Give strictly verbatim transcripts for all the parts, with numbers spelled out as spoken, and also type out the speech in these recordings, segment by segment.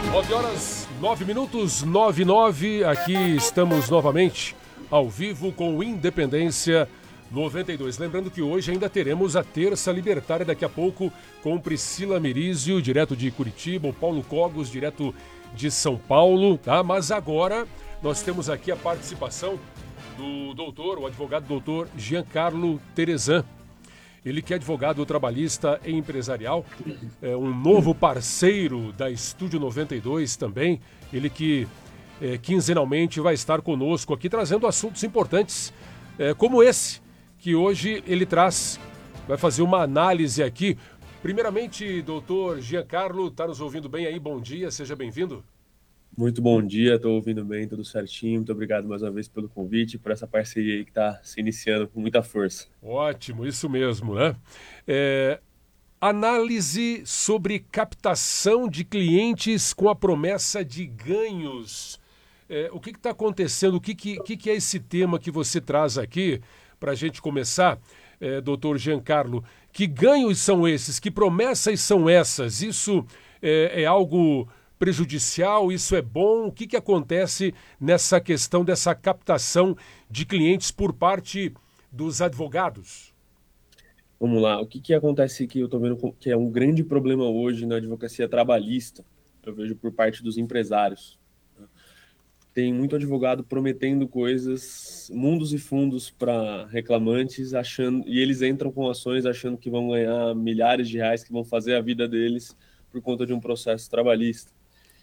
nove horas, nove minutos, nove e nove. Aqui estamos novamente ao vivo com o Independência noventa e dois. Lembrando que hoje ainda teremos a Terça Libertária daqui a pouco com Priscila Merizio, direto de Curitiba, o Paulo Cogos, direto de São Paulo, tá? Mas agora nós temos aqui a participação do doutor, o advogado doutor Giancarlo Terezan. Ele que é advogado trabalhista e empresarial, é um novo parceiro da Estúdio noventa e dois também. Ele que é, quinzenalmente vai estar conosco aqui trazendo assuntos importantes é, como esse, que hoje ele traz, vai fazer uma análise aqui. Primeiramente, doutor Giancarlo, está nos ouvindo bem aí? Bom dia, seja bem-vindo. Muito bom dia, estou ouvindo bem, tudo certinho. Muito obrigado mais uma vez pelo convite, por essa parceria aí que está se iniciando com muita força. Ótimo, isso mesmo, né? É, análise sobre captação de clientes com a promessa de ganhos. É, o que está acontecendo? O que, que, que é esse tema que você traz aqui para a gente começar, é, doutor Giancarlo? Que ganhos são esses? Que promessas são essas? Isso é, é algo prejudicial? Isso é bom? O que, que acontece nessa questão dessa captação de clientes por parte dos advogados? Vamos lá, o que, que acontece que eu estou vendo que é um grande problema hoje na advocacia trabalhista, eu vejo por parte dos empresários. Tem muito advogado prometendo coisas, mundos e fundos para reclamantes, achando, e eles entram com ações achando que vão ganhar milhares de reais, que vão fazer a vida deles por conta de um processo trabalhista.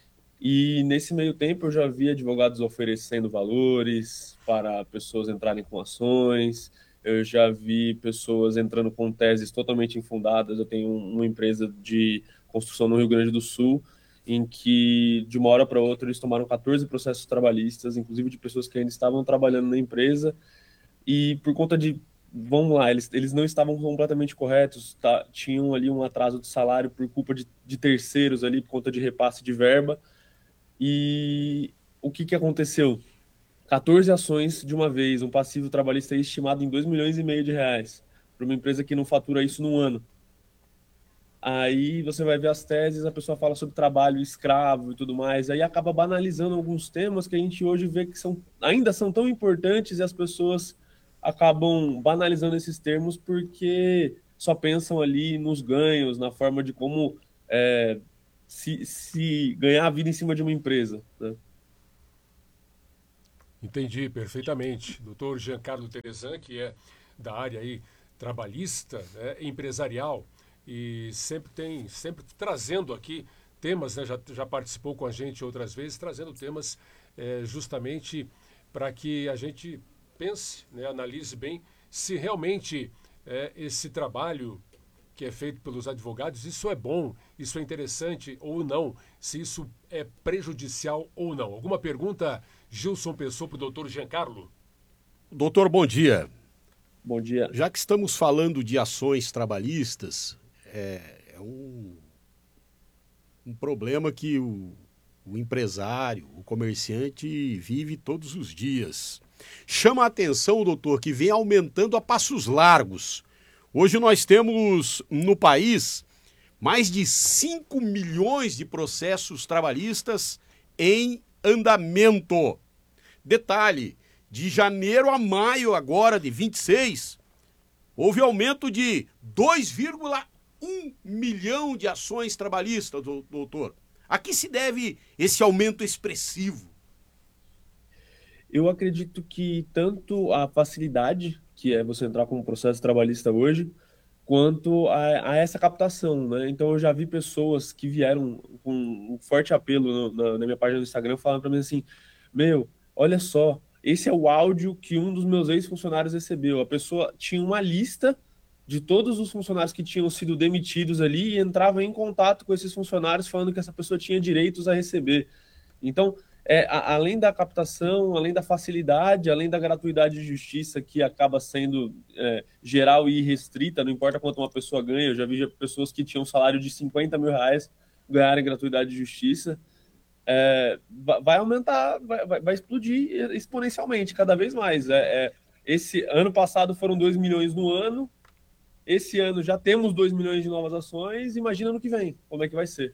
E nesse meio tempo eu já vi advogados oferecendo valores para pessoas entrarem com ações, eu já vi pessoas entrando com teses totalmente infundadas. Eu tenho uma empresa de construção no Rio Grande do Sul, em que de uma hora para outra eles tomaram quatorze processos trabalhistas, inclusive de pessoas que ainda estavam trabalhando na empresa, e por conta de, vamos lá, eles, eles não estavam completamente corretos, tá? Tinham ali um atraso de salário por culpa de, de terceiros ali, por conta de repasse de verba. E o que, que aconteceu? quatorze ações de uma vez, um passivo trabalhista estimado em dois milhões e meio de reais, para uma empresa que não fatura isso num ano. Aí você vai ver as teses, a pessoa fala sobre trabalho escravo e tudo mais, aí acaba banalizando alguns temas que a gente hoje vê que são, ainda são tão importantes, e as pessoas acabam banalizando esses termos porque só pensam ali nos ganhos, na forma de como é, se, se ganhar a vida em cima de uma empresa, né? Entendi perfeitamente. doutor Giancarlo Terezan, que é da área aí trabalhista, né, empresarial, e sempre tem, sempre trazendo aqui temas, né, já, já participou com a gente outras vezes, trazendo temas é, justamente para que a gente pense, né, analise bem se realmente é, esse trabalho que é feito pelos advogados, isso é bom, isso é interessante ou não, se isso é prejudicial ou não. Alguma pergunta, Gilson Pessoa, para o doutor Giancarlo? Doutor, bom dia. Bom dia. Já que estamos falando de ações trabalhistas, é, é um, um problema que o, o empresário, o comerciante vive todos os dias. Chama a atenção, doutor, que vem aumentando a passos largos. Hoje nós temos no país mais de cinco milhões de processos trabalhistas em andamento. Detalhe, de janeiro a maio agora de vinte e seis, houve aumento de dois vírgula um milhão de ações trabalhistas, doutor. A que se deve esse aumento expressivo? Eu acredito que tanto a facilidade, que é você entrar com um processo trabalhista hoje, quanto a, a essa captação, né? Então eu já vi pessoas que vieram com um forte apelo no, na, na minha página do Instagram, falando para mim assim: meu, olha só, esse é o áudio que um dos meus ex-funcionários recebeu. A pessoa tinha uma lista de todos os funcionários que tinham sido demitidos ali e entrava em contato com esses funcionários falando que essa pessoa tinha direitos a receber. Então, é, a, além da captação, além da facilidade, além da gratuidade de justiça, que acaba sendo é, geral e irrestrita, não importa quanto uma pessoa ganha. Eu já vi pessoas que tinham um salário de cinquenta mil reais ganharem gratuidade de justiça. É, vai aumentar, vai, vai explodir exponencialmente, cada vez mais. É, é, esse ano passado foram dois milhões no ano, esse ano já temos dois milhões de novas ações, imagina no que vem, como é que vai ser.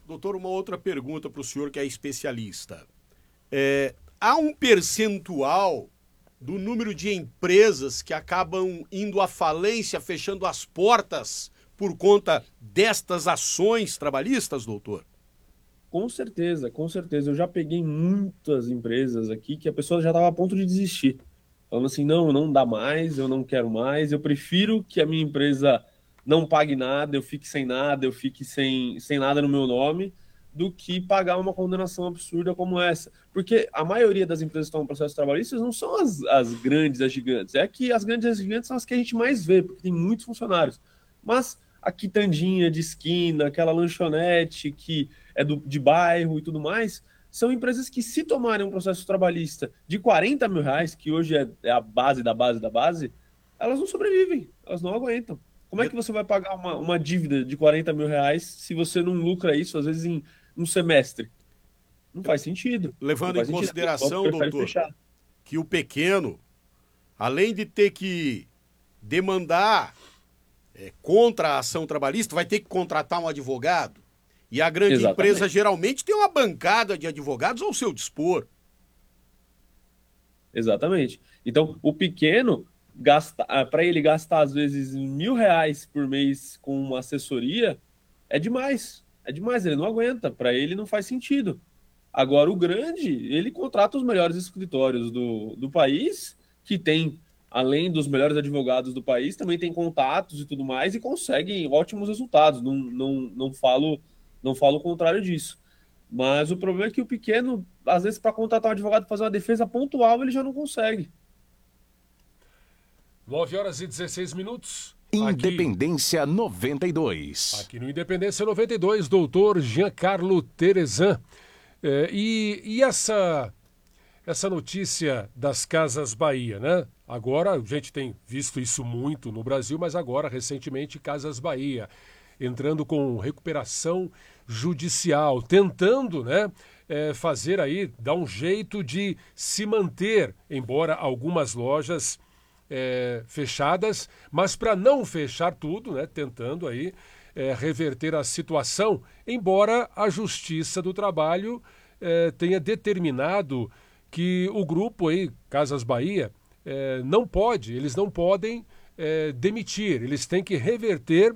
Doutor, uma outra pergunta para o senhor que é especialista. É, há um percentual do número de empresas que acabam indo à falência, fechando as portas por conta destas ações trabalhistas, doutor? Com certeza, com certeza. Eu já peguei muitas empresas aqui que a pessoa já estava a ponto de desistir. Falando assim, não, não dá mais, eu não quero mais, eu prefiro que a minha empresa não pague nada, eu fique sem nada, eu fique sem, sem nada no meu nome, do que pagar uma condenação absurda como essa. Porque a maioria das empresas que estão no processo trabalhista não são as, as grandes, as gigantes. É que as grandes e as gigantes são as que a gente mais vê, porque tem muitos funcionários. Mas a quitandinha de esquina, aquela lanchonete que é do, de bairro e tudo mais, são empresas que, se tomarem um processo trabalhista de quarenta mil reais, que hoje é, é a base da base da base, elas não sobrevivem, elas não aguentam. Como é que você vai pagar uma, uma dívida de quarenta mil reais se você não lucra isso, às vezes, em um semestre? Não faz sentido. Levando faz em sentido. consideração, doutor, fechar. que o pequeno, além de ter que demandar é, contra a ação trabalhista, vai ter que contratar um advogado. E a grande Exatamente. empresa geralmente tem uma bancada de advogados ao seu dispor. Exatamente. Então, o pequeno, para ele gastar, às vezes, mil reais por mês com uma assessoria, é demais. É demais, ele não aguenta. Para ele não faz sentido. Agora, o grande, ele contrata os melhores escritórios do, do país, que tem, além dos melhores advogados do país, também tem contatos e tudo mais, e conseguem ótimos resultados. Não, não, não falo, não falo o contrário disso. Mas o problema é que o pequeno, às vezes, para contratar um advogado e fazer uma defesa pontual, ele já não consegue. nove horas e dezesseis minutos. Independência aqui, noventa e dois. Aqui no Independência noventa e dois, doutor Giancarlo Terezan. É, e, e essa, essa notícia das Casas Bahia, né? Agora, a gente tem visto isso muito no Brasil, mas agora, recentemente, Casas Bahia entrando com recuperação judicial, tentando, né, é, fazer aí, dar um jeito de se manter, embora algumas lojas é, fechadas, mas para não fechar tudo, né, tentando aí é, reverter a situação, embora a Justiça do Trabalho é, tenha determinado que o grupo aí, Casas Bahia, é, não pode, eles não podem é, demitir, eles têm que reverter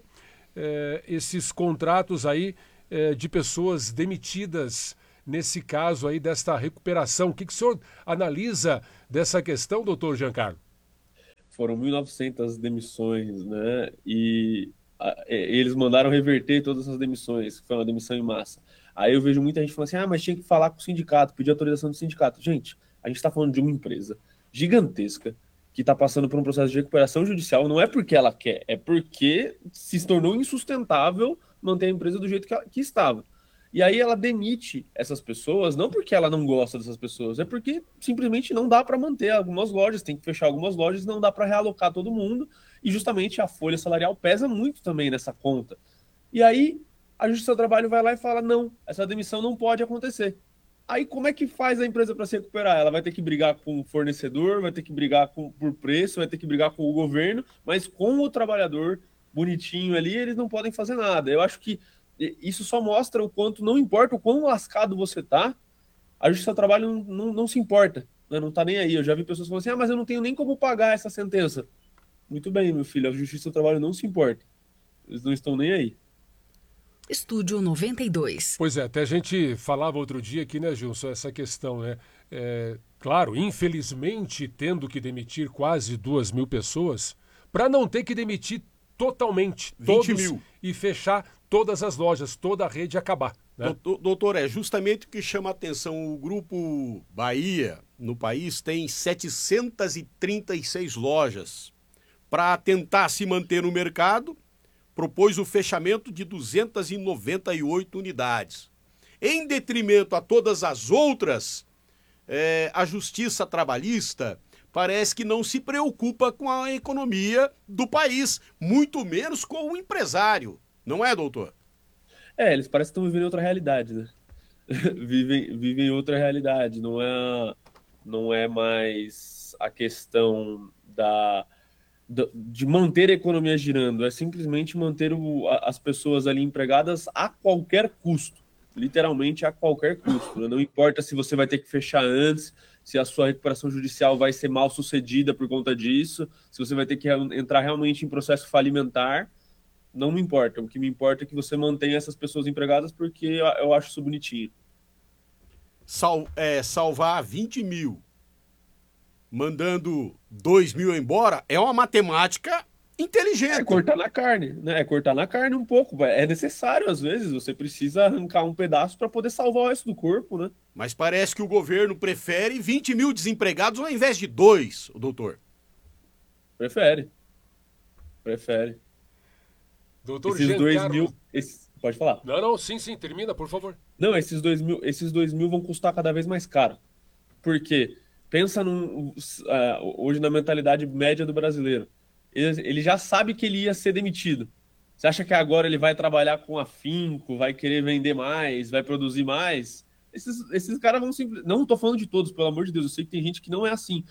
É, esses contratos aí é, de pessoas demitidas nesse caso aí desta recuperação. O que, que o senhor analisa dessa questão, doutor Giancarlo? Foram mil e novecentas demissões, né? E a, eles mandaram reverter todas essas demissões, que foi uma demissão em massa. Aí eu vejo muita gente falando assim, ah, mas tinha que falar com o sindicato, pedir autorização do sindicato. Gente, a gente está falando de uma empresa gigantesca, que está passando por um processo de recuperação judicial, não é porque ela quer, é porque se tornou insustentável manter a empresa do jeito que, ela, que estava. E aí ela demite essas pessoas, não porque ela não gosta dessas pessoas, é porque simplesmente não dá para manter algumas lojas, tem que fechar algumas lojas, não dá para realocar todo mundo, e justamente a folha salarial pesa muito também nessa conta. E aí a Justiça do Trabalho vai lá e fala, não, essa demissão não pode acontecer. Aí como é que faz a empresa para se recuperar? Ela vai ter que brigar com o fornecedor, vai ter que brigar com, por preço, vai ter que brigar com o governo, mas com o trabalhador bonitinho ali, eles não podem fazer nada. Eu acho que isso só mostra o quanto, não importa o quão lascado você tá, a Justiça do Trabalho não, não, não se importa, né? Não tá nem aí. Eu já vi pessoas falando assim, ah, mas eu não tenho nem como pagar essa sentença. Muito bem, meu filho, a Justiça do Trabalho não se importa. Eles não estão nem aí. Estúdio noventa e dois. Pois é, até a gente falava outro dia aqui, né, Gilson, essa questão, né? É, claro, infelizmente, tendo que demitir quase duas mil pessoas, para não ter que demitir totalmente todos mil. E fechar todas as lojas, toda a rede acabar. Né? Doutor, doutor, é justamente o que chama a atenção. O Grupo Bahia, no país, tem setecentas e trinta e seis lojas. Para tentar se manter no mercado, propôs o fechamento de duzentas e noventa e oito unidades. Em detrimento a todas as outras, é, a Justiça Trabalhista parece que não se preocupa com a economia do país, muito menos com o empresário. Não é, doutor? É, eles parecem que estão vivendo outra realidade, né? vivem, vivem outra realidade. Não é, não é mais a questão da... de manter a economia girando, é simplesmente manter o, as pessoas ali empregadas a qualquer custo. literalmente a qualquer custo. Né? Não importa se você vai ter que fechar antes, se a sua recuperação judicial vai ser mal sucedida por conta disso, se você vai ter que entrar realmente em processo falimentar, não me importa. O que me importa é que você mantenha essas pessoas empregadas, porque eu, eu acho isso bonitinho. Sal, é, salvar vinte mil, mandando dois mil embora, é uma matemática inteligente. É cortar na carne, né? É cortar na carne um pouco. É necessário, às vezes, você precisa arrancar um pedaço para poder salvar o resto do corpo, né? Mas parece que o governo prefere vinte mil desempregados ao invés de dois, doutor. Prefere. Prefere. Doutor esses Giancarlo... dois mil... Esse... Pode falar. Não, não, sim, sim, termina, por favor. Não, esses dois mil, esses dois mil vão custar cada vez mais caro. Por quê? Pensa num, uh, hoje na mentalidade média do brasileiro. Ele, ele já sabe que ele ia ser demitido. Você acha que agora ele vai trabalhar com afinco, vai querer vender mais, vai produzir mais? Esses, esses caras vão simplesmente... Não estou falando de todos, pelo amor de Deus. Eu sei que tem gente que não é assim.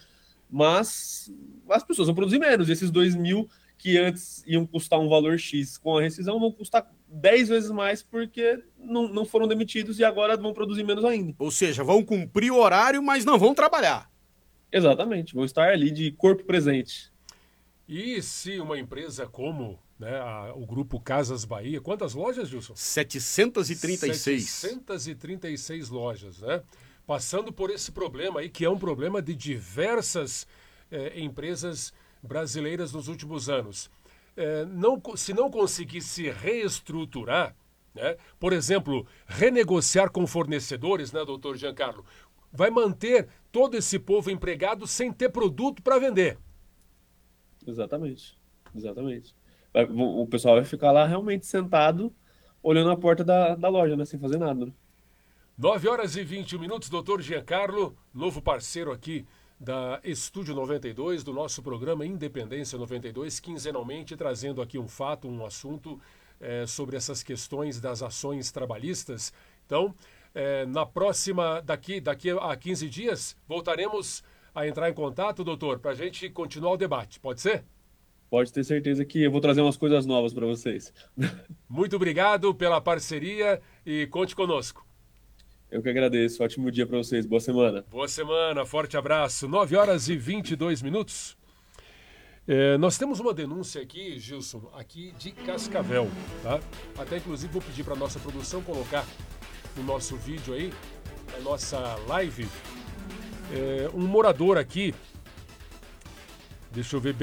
Mas as pessoas vão produzir menos. Esses dois mil que antes iam custar um valor X com a rescisão vão custar dez vezes mais porque não, não foram demitidos e agora vão produzir menos ainda. Ou seja, vão cumprir o horário, mas não vão trabalhar. Exatamente. Vão estar ali de corpo presente. E se uma empresa como, né, a, o grupo Casas Bahia, quantas lojas, Gilson? setecentas e trinta e seis. setecentas e trinta e seis lojas, né? Passando por esse problema aí, que é um problema de diversas eh, empresas brasileiras nos últimos anos. Eh, não, se não conseguir se reestruturar, né, por exemplo, renegociar com fornecedores, né, doutor Giancarlo, vai manter todo esse povo empregado sem ter produto para vender. Exatamente, exatamente. Vai, o pessoal vai ficar lá realmente sentado, olhando a porta da, da loja, né, sem fazer nada. Né? nove horas e vinte minutos, doutor Giancarlo, novo parceiro aqui da Estúdio noventa e dois, do nosso programa Independência noventa e dois, quinzenalmente trazendo aqui um fato, um assunto é, sobre essas questões das ações trabalhistas. Então, é, na próxima, daqui, daqui a quinze dias, voltaremos a entrar em contato, doutor, para a gente continuar o debate. Pode ser? Pode ter certeza que eu vou trazer umas coisas novas para vocês. Muito obrigado pela parceria e conte conosco. Eu que agradeço. Ótimo dia para vocês. Boa semana. Boa semana. Forte abraço. nove horas e vinte e dois minutos. É, nós temos uma denúncia aqui, Gilson, aqui de Cascavel, tá? Até inclusive vou pedir para nossa produção colocar no nosso vídeo aí, na nossa live, é, um morador aqui, deixa eu ver,